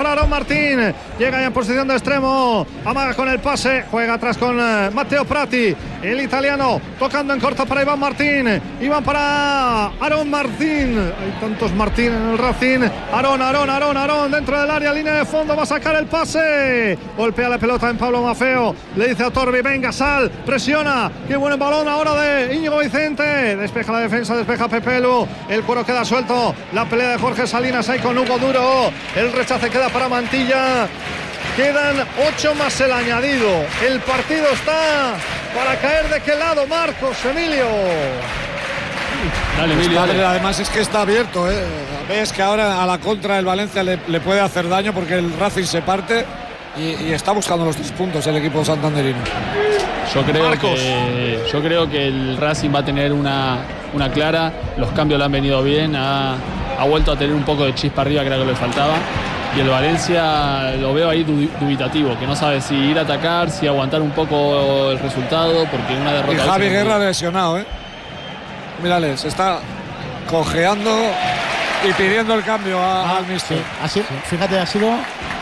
para Aarón Martín. Llega ya en posición de extremo. Amaga con el pase. Juega atrás con Matteo Prati. El italiano tocando en corto para Iván Martín. Iván para Aarón Martín. Hay tantos Martín en el Racing. Aarón dentro del área, línea de fondo. Va a sacar el pase. Golpea la pelota en Pablo Maffeo. Le dice a Torbi, venga, sal. Presiona. Qué buen balón ahora de Íñigo Vicente. Despeja la defensa, despeja Pepelu. El cuero queda suelto. La pelea de Jorge Salinas ahí con Hugo Duro. El rechace queda para Mantilla. Quedan 8 más el añadido. El partido está para caer de qué lado, Marcos, Emilio. Dale, Emilio, dale. Además es que está abierto, ¿eh? Ves que ahora a la contra el Valencia le puede hacer daño porque el Racing se parte y está buscando los 3 puntos el equipo santanderino. Yo creo que el Racing va a tener una clara. Los cambios le han venido bien. Ha vuelto a tener un poco de chispa arriba, creo que le faltaba. Y el Valencia lo veo ahí dubitativo, que no sabe si ir a atacar, si aguantar un poco el resultado, porque una derrota. Y Javi Guerra lesionado, ¿eh? Mírale, se está cojeando y pidiendo el cambio al míster. Sí, así, fíjate, ha sido.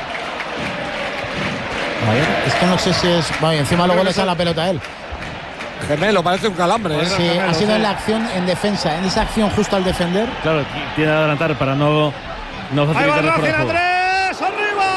A ver, es que no sé si es. Bueno, encima luego le sale la pelota a él. Gemelo, parece un calambre. Pues sí, ha sido en la acción, en defensa, en esa acción justo al defender. Claro, tiene que adelantar para no facilitar el juego. ¡Andrés, arriba!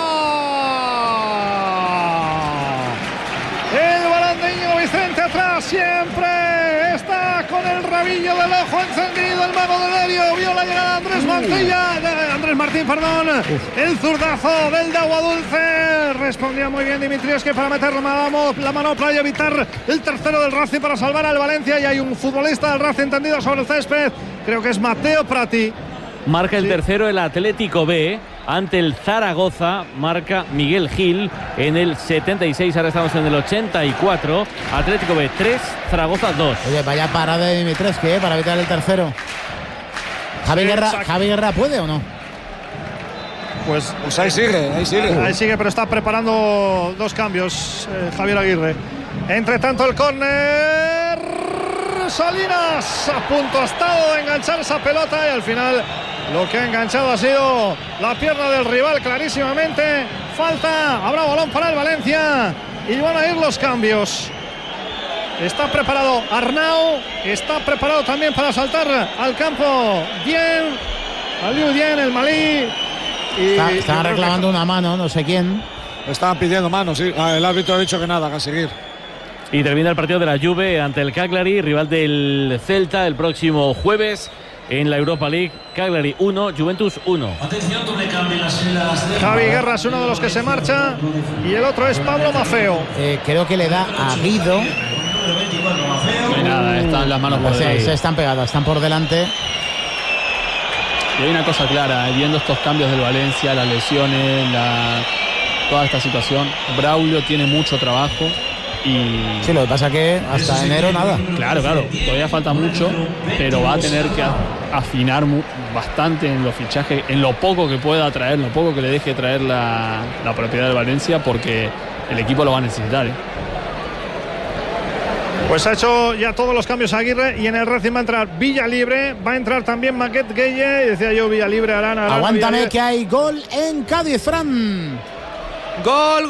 El balón de Íñigo Vicente atrás siempre. Está con el rabillo del ojo encendido el mago de Lerio. Vio la llegada de Andrés Martín, perdón. El zurdazo del de Agua Dulce. Respondía muy bien Dimitrievski para meter la manopla y evitar el tercero del Racing para salvar al Valencia. Y hay un futbolista del Racing tendido sobre el césped. Creo que es Matteo Prati. Marca el tercero el Atlético B ante el Zaragoza. Marca Miguel Gil en el 76. Ahora estamos en el 84. Atlético B 3, Zaragoza 2. Oye, vaya parada de Dimitrievski, para evitar el tercero. Javi Guerra puede o no? Pues ahí sigue. Ahí sigue, pero está preparando 2 cambios Javier Aguirre. Entre tanto el córner. Salinas a punto ha estado de enganchar esa pelota y al final lo que ha enganchado ha sido la pierna del rival clarísimamente. Falta, habrá balón para el Valencia y van a ir los cambios. Está preparado Arnau, está preparado también para saltar al campo Aliou Dieng, el malí. Están reclamando una mano, no sé quién. Estaban pidiendo mano, sí. El árbitro ha dicho que nada, que a seguir. Y termina el partido de la Juve ante el Cagliari, rival del Celta, el próximo jueves en la Europa League. Cagliari 1, Juventus 1. Javi Guerra es uno de los que se marcha y el otro es Pablo Maffeo. Creo que le da a Guido. No hay nada, están las manos por delante. Se están pegadas, están por delante. Y hay una cosa clara, viendo estos cambios del Valencia, las lesiones, toda esta situación, Braulio tiene mucho trabajo. Y sí, lo que pasa es que hasta enero nada. Claro, todavía falta mucho, pero va a tener que afinar bastante en los fichajes, en lo poco que pueda traer, lo poco que le deje traer la propiedad de Valencia, porque el equipo lo va a necesitar. Pues ha hecho ya todos los cambios Aguirre y en el Racing va a entrar Villalibre, va a entrar también Maquet Gueye, y decía yo Villalibre harán aguántame que hay gol en Cádiz, Fran. Gol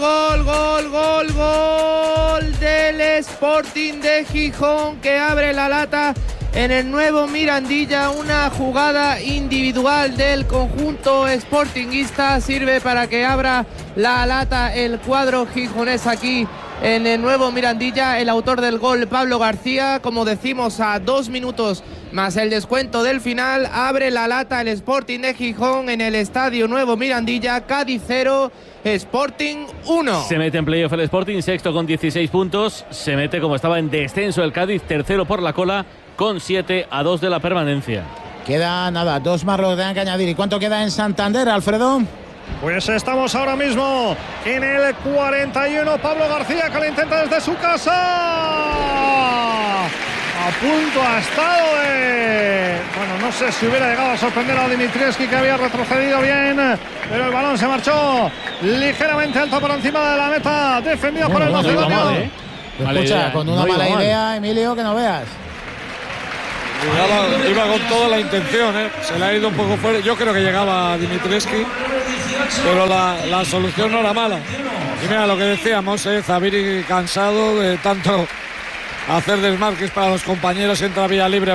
del Sporting de Gijón, que abre la lata en el nuevo Mirandilla. Una jugada individual del conjunto sportinguista sirve para que abra la lata el cuadro gijonés aquí en el nuevo Mirandilla. El autor del gol, Pablo García, como decimos, a 2 minutos más el descuento del final, abre la lata el Sporting de Gijón en el estadio Nuevo Mirandilla. Cádiz 0, Sporting 1. Se mete en playoff el Sporting, sexto con 16 puntos. Se mete, como estaba en descenso el Cádiz, tercero por la cola con 7 a 2 de la permanencia. Queda nada, 2 más lo que tengan que añadir. ¿Y cuánto queda en Santander, Alfredo? Pues estamos ahora mismo en el 41. Pablo García, que lo intenta desde su casa. A punto ha estado de... Bueno, no sé si hubiera llegado a sorprender a Dimitrievski, que había retrocedido bien, pero el balón se marchó ligeramente alto por encima de la meta, defendido por el macedonio. Escucha, con una mala idea, Emilio, que no veas. Iba con toda la intención, se le ha ido un poco fuera. Yo creo que llegaba Dimitrievski. pero la solución no era mala. Y mira lo que decíamos, Zabiri cansado de tanto hacer desmarques para los compañeros, entra vía libre